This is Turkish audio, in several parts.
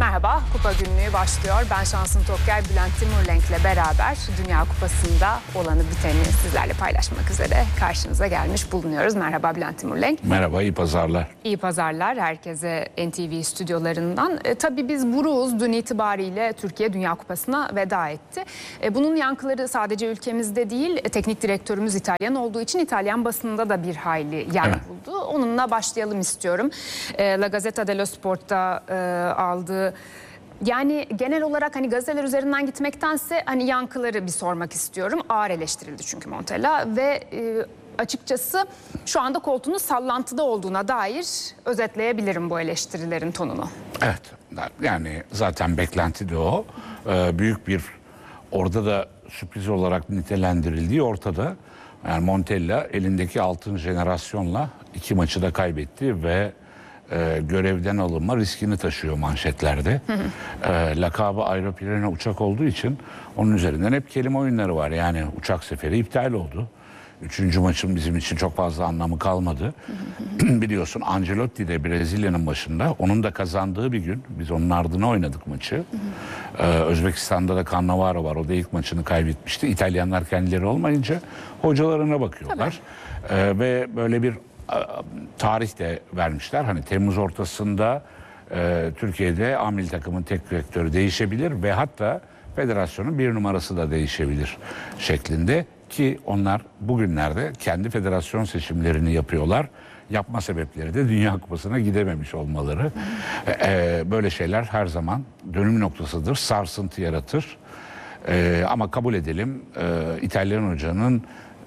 Merhaba, Kupa Günlüğü başlıyor. Ben Şansın Toker, Bülent Timurlenk'le beraber Dünya Kupası'nda olanı biteni sizlerle paylaşmak üzere karşınıza gelmiş bulunuyoruz. Merhaba Bülent Timurlenk. Merhaba, iyi pazarlar. İyi pazarlar herkese NTV stüdyolarından. Tabii biz buruğuz, dün itibariyle Türkiye Dünya Kupası'na veda etti. Bunun yankıları sadece ülkemizde değil, teknik direktörümüz İtalyan olduğu için İtalyan basınında da bir hayli yer buldu. Onunla başlayalım istiyorum. La Gazzetta dello Sport'ta aldığı, yani genel olarak hani gazeteler üzerinden gitmektense hani yankıları bir sormak istiyorum. Ağır eleştirildi çünkü Montella ve açıkçası şu anda koltuğunun sallantıda olduğuna dair özetleyebilirim bu eleştirilerin tonunu. Evet, yani zaten beklenti de o. Büyük bir, orada da sürpriz olarak nitelendirildiği ortada. Yani Montella elindeki altın jenerasyonla 2 maçı da kaybetti ve görevden alınma riskini taşıyor manşetlerde. Lakabı Aeropirene uçak olduğu için onun üzerinden hep kelime oyunları var. Yani uçak seferi iptal oldu. 3. maçın bizim için çok fazla anlamı kalmadı. Biliyorsun Ancelotti de Brezilya'nın başında. Onun da kazandığı bir gün. Biz onun ardına oynadık maçı. Özbekistan'da da Cannavaro var. O da ilk maçını kaybetmişti. İtalyanlar kendileri olmayınca hocalarına bakıyorlar. Ve böyle bir tarih de vermişler. Hani Temmuz ortasında Türkiye'de A milli takımın tek direktörü değişebilir ve hatta federasyonun 1 numarası da değişebilir şeklinde, ki onlar bugünlerde kendi federasyon seçimlerini yapıyorlar. Yapma sebepleri de Dünya Kupası'na gidememiş olmaları. Böyle şeyler her zaman dönüm noktasıdır, sarsıntı yaratır. Ama kabul edelim, İtalyan hocanın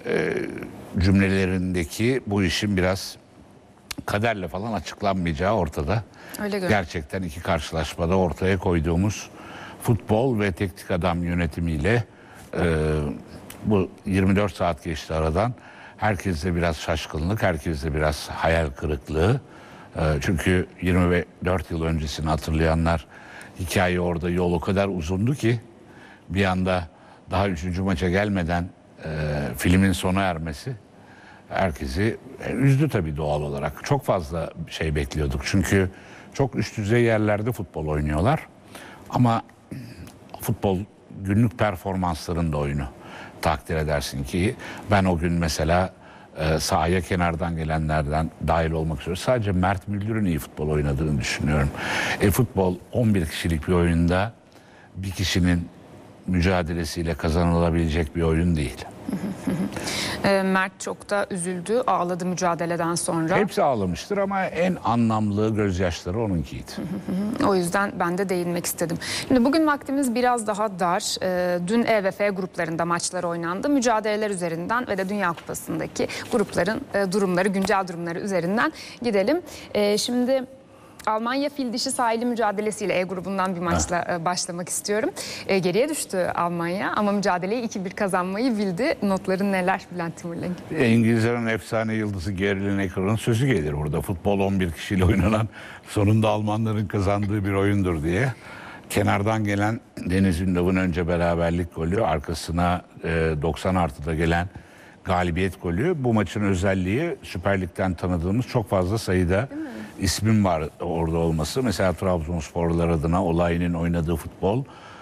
cümlelerindeki bu işin biraz kaderle falan açıklanmayacağı ortada. Gerçekten iki karşılaşmada ortaya koyduğumuz futbol ve teknik adam yönetimiyle bu 24 saat geçti aradan. Herkeste biraz şaşkınlık, herkeste biraz hayal kırıklığı. Çünkü 24 yıl öncesini hatırlayanlar, hikaye orada, yol o kadar uzundu ki bir anda daha 3. maça gelmeden filmin sona ermesi herkesi üzdü tabii doğal olarak. Çok fazla şey bekliyorduk çünkü çok üst düzey yerlerde futbol oynuyorlar. Ama futbol günlük performansların da oyunu, takdir edersin ki ben o gün mesela sahaya kenardan gelenlerden dahil olmak üzere sadece Mert Müldür'ün iyi futbol oynadığını düşünüyorum. Futbol 11 kişilik bir oyunda bir kişinin mücadelesiyle kazanılabilecek bir oyun değil. Mert çok da üzüldü, ağladı mücadeleden sonra. Hepsi ağlamıştır ama en anlamlı gözyaşları onunkiydi. O yüzden ben de değinmek istedim. Şimdi bugün vaktimiz biraz daha dar. Dün E ve F gruplarında maçlar oynandı. Mücadeleler üzerinden ve de Dünya Kupası'ndaki grupların durumları, güncel durumları üzerinden gidelim. Şimdi Almanya fil dişi sahili mücadelesiyle E grubundan bir maçla başlamak istiyorum. Geriye düştü Almanya ama mücadeleyi 2-1 kazanmayı bildi. Notların neler Bülent Timurlenk? İngilizlerin efsane yıldızı Gary Lineker'ın sözü gelir burada. Futbol 11 kişiyle oynanan, sonunda Almanların kazandığı bir oyundur diye. Kenardan gelen Deniz Ünlü'nün önce beraberlik golü, arkasına 90 artıda gelen galibiyet golü. Bu maçın özelliği Süper Lig'den tanıdığımız çok fazla sayıda ismin var orada olması. Mesela Trabzonsporlular adına Olay'ın oynadığı futbol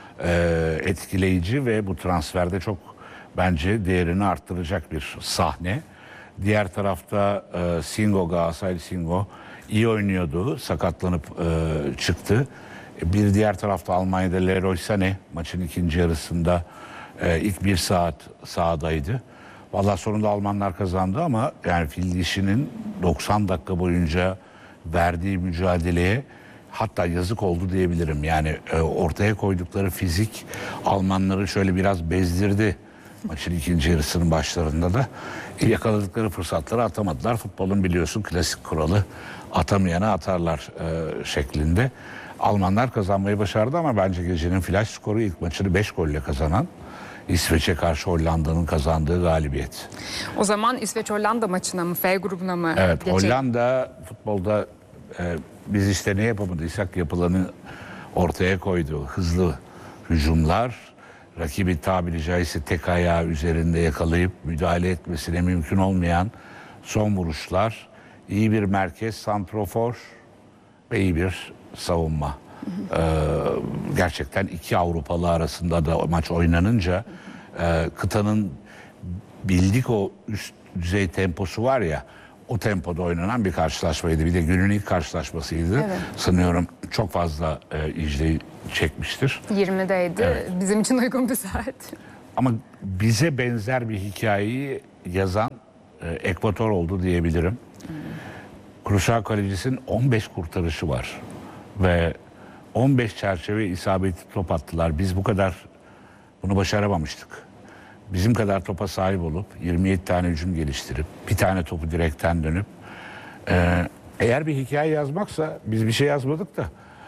etkileyici ve bu transferde çok bence değerini arttıracak bir sahne. Diğer tarafta Singo, Galatasaray Singo iyi oynuyordu. Sakatlanıp çıktı. Bir diğer tarafta Almanya'da Leroy Sané maçın ikinci yarısında ilk 1 saat sahadaydı. Vallahi sonunda Almanlar kazandı ama yani fil dişinin 90 dakika boyunca verdiği mücadeleye hatta yazık oldu diyebilirim. Yani ortaya koydukları fizik Almanları şöyle biraz bezdirdi. Maçın ikinci yarısının başlarında da yakaladıkları fırsatları atamadılar. Futbolun biliyorsun klasik kuralı, atamayana atarlar şeklinde. Almanlar kazanmayı başardı ama bence gecenin flash skoru ilk maçını 5 golle kazanan İsveç'e karşı Hollanda'nın kazandığı galibiyet. O zaman İsveç-Hollanda maçına mı, F grubuna mı Evet, geçelim? Hollanda futbolda biz işte ne yapamadıysak yapılanı ortaya koydu. Hızlı hücumlar, rakibi tabiri caizse tek ayağı üzerinde yakalayıp müdahale etmesine mümkün olmayan son vuruşlar, iyi bir merkez santrofor ve iyi bir savunma. Gerçekten iki Avrupalı arasında da o maç oynanınca kıtanın bildik o üst düzey temposu var ya, o tempoda oynanan bir karşılaşmaydı. Bir de günün ilk karşılaşmasıydı. Evet. Sanıyorum çok fazla izleyici çekmiştir. 20'deydi. Evet. Bizim için uygun bir saat. Ama bize benzer bir hikayeyi yazan Ekvator oldu diyebilirim. Curaçao kalecisinin 15 kurtarışı var. Ve 15 çerçeve isabetli top attılar. Biz bunu başaramamıştık. Bizim kadar topa sahip olup 27 tane hücum geliştirip bir tane topu direkten dönüp eğer bir hikaye yazmaksa biz bir şey yazmadık da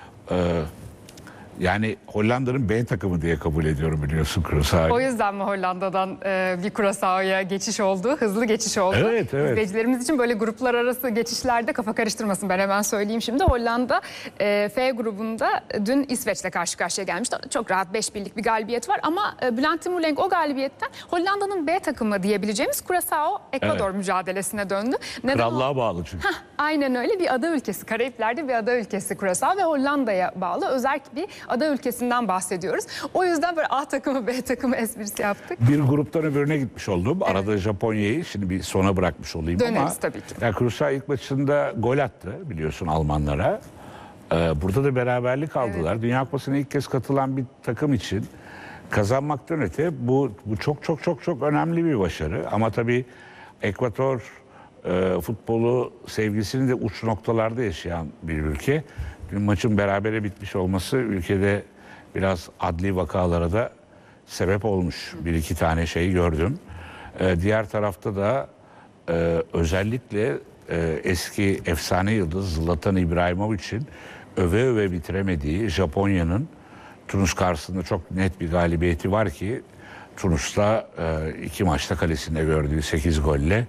yani Hollanda'nın B takımı diye kabul ediyorum, biliyorsun Curaçao'yu. O yüzden mi Hollanda'dan bir Curaçao'ya geçiş oldu? Hızlı geçiş oldu. Evet. İzleyicilerimiz için böyle gruplar arası geçişlerde kafa karıştırmasın. Ben hemen söyleyeyim şimdi. Hollanda F grubunda dün İsveç'le karşı karşıya gelmişti. Çok rahat 5-1'lik bir galibiyet var ama Bülent Timurlenk o galibiyetten Hollanda'nın B takımı diyebileceğimiz Curaçao Ekvador mücadelesine döndü. Krallığa bağlı çünkü. Aynen öyle, bir ada ülkesi. Karayipler'de bir ada ülkesi Curaçao ve Hollanda'ya bağlı özel bir ada ülkesinden bahsediyoruz. O yüzden böyle A takımı B takımı esprisi yaptık. Bir gruptan öbürüne gitmiş oldum. Evet. Arada Japonya'yı şimdi bir sona bırakmış olayım. Döneriz ama tabii ki. Yani Curaçao ilk maçında gol attı biliyorsun Almanlara. Burada da beraberlik aldılar. Evet. Dünya Kupası'na ilk kez katılan bir takım için kazanmaktan öte bu çok önemli bir başarı. Ama tabii Ekvator futbolu sevgisini de uç noktalarda yaşayan bir ülke. Dün maçın berabere bitmiş olması ülkede biraz adli vakalara da sebep olmuş. Bir iki tane şey gördüm. Diğer tarafta da özellikle eski efsane yıldız Zlatan İbrahimovic'in öve öve bitiremediği Japonya'nın Tunus karşısında çok net bir galibiyeti var ki Tunus'ta 2 maçta kalesinde gördüğü 8 golle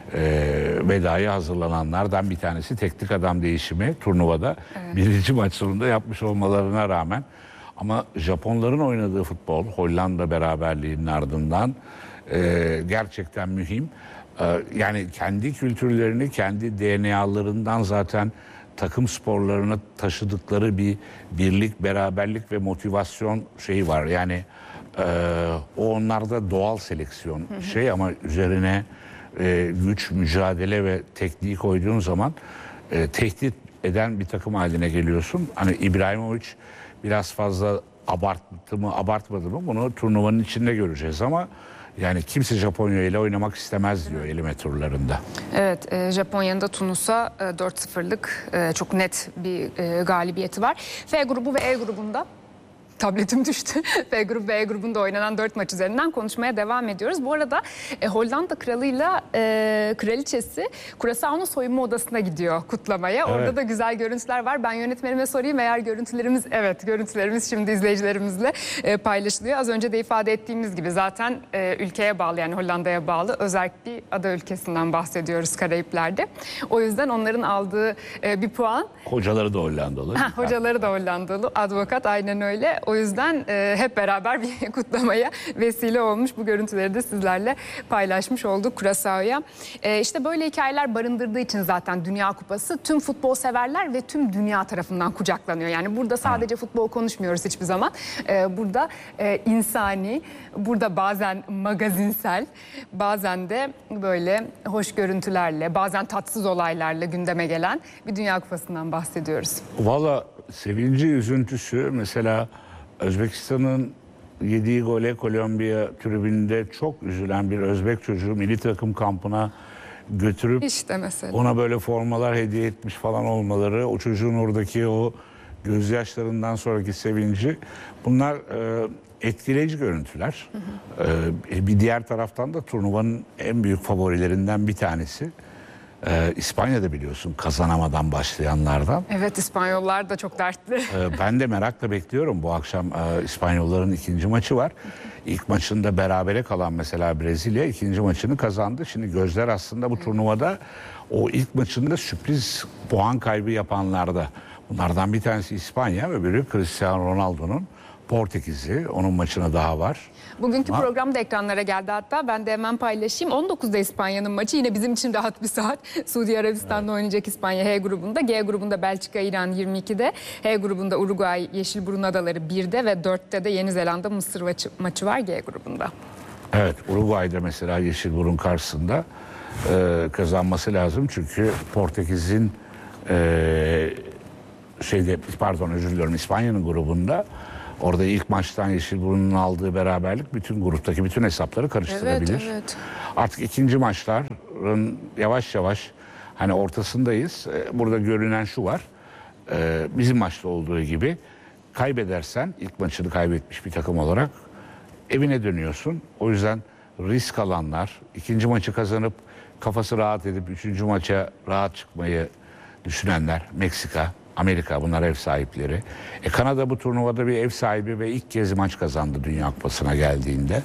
vedaya hazırlananlardan bir tanesi. Teknik adam değişimi turnuvada birinci maç sonunda yapmış olmalarına rağmen. Ama Japonların oynadığı futbol Hollanda beraberliğinin ardından gerçekten mühim. Yani kendi kültürlerini, kendi DNA'larından zaten takım sporlarına taşıdıkları bir birlik, beraberlik ve motivasyon şeyi var. Yani o onlarda doğal seleksiyon ama üzerine güç, mücadele ve tekniği koyduğun zaman tehdit eden bir takım haline geliyorsun. Hani İbrahimovic biraz fazla abarttı mı abartmadı mı bunu turnuvanın içinde göreceğiz ama yani kimse Japonya ile oynamak istemez diyor eleme turlarında. Evet, Japonya'nın da Tunus'a 4-0'lık çok net bir galibiyeti var. F grubu ve E grubunda tabletim düştü. F grubu ve E grubunda oynanan 4 maç üzerinden konuşmaya devam ediyoruz. Bu arada Hollanda kralıyla kraliçesi Curaçao'nun soyunma odasına gidiyor kutlamaya. Evet. Orada da güzel görüntüler var. Ben yönetmenime sorayım eğer görüntülerimiz şimdi izleyicilerimizle paylaşılıyor. Az önce de ifade ettiğimiz gibi zaten ülkeye bağlı, yani Hollanda'ya bağlı özel bir ada ülkesinden bahsediyoruz Karayipler'de. O yüzden onların aldığı bir puan. Hocaları da Hollandalı. Hocaları da Hollandalı. Advokat, aynen öyle. O yüzden hep beraber bir kutlamaya vesile olmuş. Bu görüntüleri de sizlerle paylaşmış olduk Curaçao'ya. İşte böyle hikayeler barındırdığı için zaten Dünya Kupası tüm futbol severler ve tüm dünya tarafından kucaklanıyor. Yani burada sadece futbol konuşmuyoruz hiçbir zaman. Burada insani, burada bazen magazinsel, bazen de böyle hoş görüntülerle, bazen tatsız olaylarla gündeme gelen bir Dünya Kupası'ndan bahsediyoruz. Valla sevinci, üzüntüsü mesela Özbekistan'ın yediği gole Kolombiya tribünde çok üzülen bir Özbek çocuğu milli takım kampına götürüp işte mesela ona böyle formalar hediye etmiş falan olmaları, o çocuğun oradaki o gözyaşlarından sonraki sevinci, bunlar etkileyici görüntüler. Bir diğer taraftan da turnuvanın en büyük favorilerinden bir tanesi. İspanya'da biliyorsun kazanamadan başlayanlardan. Evet, İspanyollar da çok dertli. Ben de merakla bekliyorum. Bu akşam İspanyolların ikinci maçı var. İlk maçında berabere kalan mesela Brezilya ikinci maçını kazandı. Şimdi gözler aslında bu turnuvada o ilk maçında sürpriz puan kaybı yapanlarda. Bunlardan bir tanesi İspanya, öbürü Cristiano Ronaldo'nun Portekiz'i, onun maçına daha var. Bugünkü program da ekranlara geldi hatta. Ben de hemen paylaşayım. 19'da İspanya'nın maçı. Yine bizim için rahat bir saat. Suudi Arabistan'da oynayacak İspanya H grubunda. G grubunda Belçika, İran 22'de. H grubunda Uruguay, Yeşilburun Adaları 1'de ve 4'te de Yeni Zelanda, Mısır maçı var G grubunda. Evet, Uruguay'da mesela Yeşilburun karşısında kazanması lazım. Çünkü Portekiz'in özür diliyorum, İspanya'nın grubunda orada ilk maçtan Yeşilburun'un aldığı beraberlik bütün gruptaki bütün hesapları karıştırabilir. Evet, evet. Artık ikinci maçların yavaş yavaş hani ortasındayız. Burada görünen şu var. Bizim maçta olduğu gibi kaybedersen ilk maçını kaybetmiş bir takım olarak evine dönüyorsun. O yüzden risk alanlar, ikinci maçı kazanıp kafası rahat edip üçüncü maça rahat çıkmayı düşünenler, Meksika, Amerika, bunlar ev sahipleri. Kanada bu turnuvada bir ev sahibi ve ilk kez maç kazandı Dünya Kupası'na geldiğinde.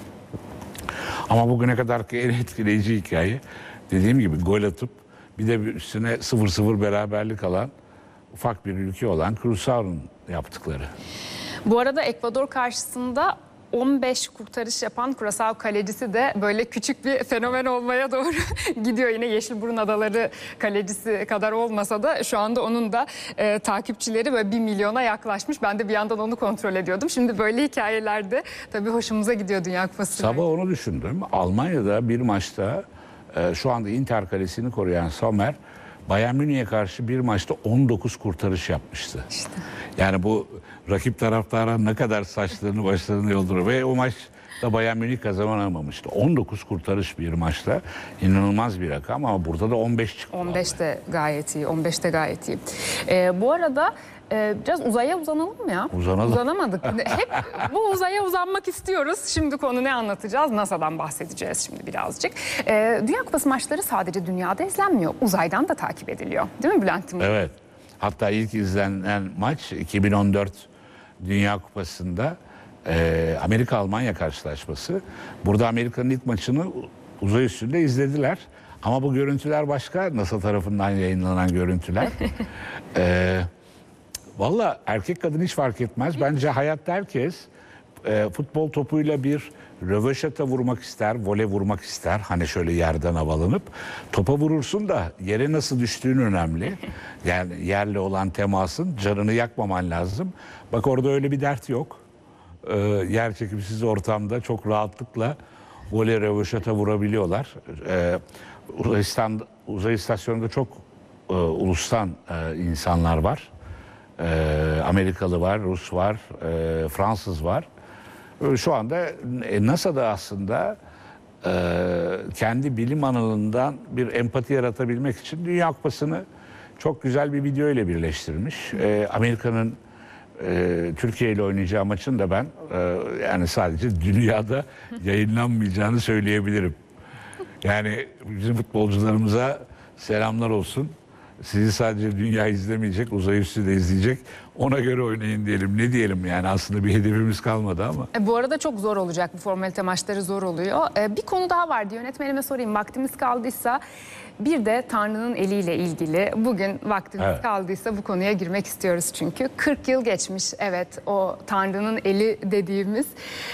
Ama bugüne kadarki en etkileyici hikaye, dediğim gibi gol atıp bir de üstüne 0-0 beraberlik alan ufak bir ülke olan Curaçao'nun yaptıkları. Bu arada Ekvador karşısında 15 kurtarış yapan Curaçao kalecisi de böyle küçük bir fenomen olmaya doğru gidiyor. Yine Yeşilburun Adaları kalecisi kadar olmasa da şu anda onun da takipçileri böyle 1 milyona yaklaşmış. Ben de bir yandan onu kontrol ediyordum. Şimdi böyle hikayelerde tabii hoşumuza gidiyor Dünya Kupası. Sabah onu düşündüm. Almanya'da bir maçta şu anda Inter kalesini koruyan Sommer, Bayern Münih'e karşı bir maçta 19 kurtarış yapmıştı. İşte. Yani bu rakip taraftara ne kadar saçlarını başlarını yolduruyor. Ve o maçta Bayern Münih kazanamamıştı. 19 kurtarış bir maçta. İnanılmaz bir rakam ama burada da 15 çıktı. 15 de gayet iyi. 15 de gayet iyi. Bu arada biraz uzaya uzanalım mı ya? Uzanalım. Uzanamadık. Hep bu uzaya uzanmak istiyoruz. Şimdi konu ne anlatacağız? NASA'dan bahsedeceğiz şimdi birazcık. Dünya Kupası maçları sadece dünyada izlenmiyor. Uzaydan da takip ediliyor. Değil mi Bülent'im? Evet. Hatta ilk izlenen maç 2014 Dünya Kupası'nda Amerika-Almanya karşılaşması. Burada Amerika'nın ilk maçını uzay üstünde izlediler. Ama bu görüntüler başka. NASA tarafından yayınlanan görüntüler. Valla erkek kadın hiç fark etmez. Bence hayatta herkes futbol topuyla bir röveşata vurmak ister, vole vurmak ister. Hani şöyle yerden havalanıp topa vurursun da yere nasıl düştüğün önemli. Yani yerle olan temasın, canını yakmaman lazım. Bak orada öyle bir dert yok. Yer çekimsiz ortamda çok rahatlıkla vole röveşata vurabiliyorlar. Uzay istasyonunda çok ulustan insanlar var. Amerikalı var, Rus var, Fransız var. Şu anda NASA'da aslında kendi bilim alanından bir empati yaratabilmek için Dünya Kupası'nı çok güzel bir video ile birleştirmiş. Amerika'nın Türkiye ile oynayacağı maçın da ben yani sadece dünyada yayınlanmayacağını söyleyebilirim. Yani bizim futbolcularımıza selamlar olsun. Sizi sadece dünya izlemeyecek, uzay üstü de izleyecek. Ona göre oynayın diyelim. Ne diyelim yani, aslında bir hedefimiz kalmadı ama. Bu arada çok zor olacak. Bu formalite maçları zor oluyor. Bir konu daha vardı. Yönetmenime sorayım. Vaktimiz kaldıysa bir de Tanrı'nın eliyle ilgili. Bugün vaktimiz kaldıysa bu konuya girmek istiyoruz çünkü. 40 yıl geçmiş. Evet, o Tanrı'nın eli dediğimiz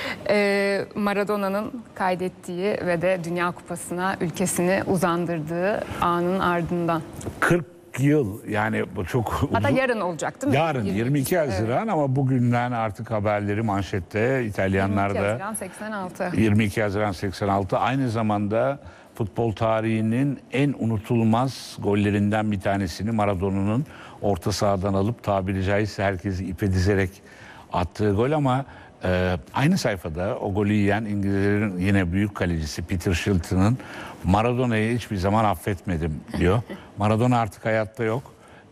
Maradona'nın kaydettiği ve de Dünya Kupası'na ülkesini uzandırdığı anın ardından. 40 yıl yani bu çok uzun. Hatta yarın olacak değil mi? Yarın 22 Haziran ama bugünden artık haberleri manşette İtalyanlarda. 22 Haziran 86. 22 Haziran 86 aynı zamanda futbol tarihinin en unutulmaz gollerinden bir tanesini Maradona'nın orta sahadan alıp tabiri caizse herkesi ipe dizerek attığı gol ama aynı sayfada o golü yiyen İngilizlerin yine büyük kalecisi Peter Shilton'ın Maradona'yı hiçbir zaman affetmedim diyor. Maradona artık hayatta yok.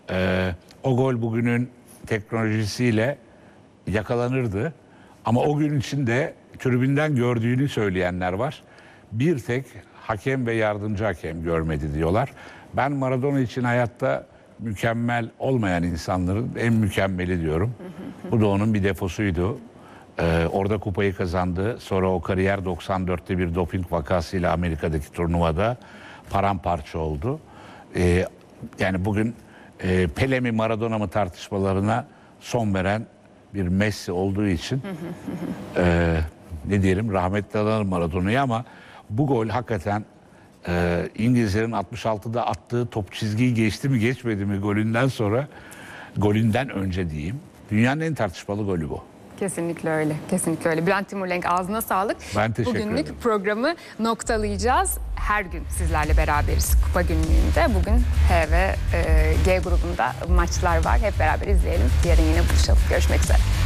O gol bugünün teknolojisiyle yakalanırdı. Ama o gün içinde tribünden gördüğünü söyleyenler var. Bir tek hakem ve yardımcı hakem görmedi diyorlar. Ben Maradona için hayatta mükemmel olmayan insanların en mükemmeli diyorum. Bu da onun bir defosuydu. Orada kupayı kazandı. Sonra o kariyer 94'te bir doping vakasıyla Amerika'daki turnuvada paramparça oldu. Yani bugün Pele mi Maradona mı tartışmalarına son veren bir Messi olduğu için ne diyelim, rahmetli anarım Maradona'yı, ama bu gol hakikaten İngilizlerin 66'da attığı top çizgiyi geçti mi geçmedi mi golünden sonra, golünden önce diyeyim, dünyanın en tartışmalı golü bu. Kesinlikle öyle. Kesinlikle öyle. Bülent Timurlenk, ağzına sağlık. Ben teşekkür Bugünlük ederim. programı noktalayacağız. Her gün sizlerle beraberiz Kupa Günlüğü'nde. Bugün H ve G grubunda maçlar var. Hep beraber izleyelim. Yarın yine buluşalım. Görüşmek üzere.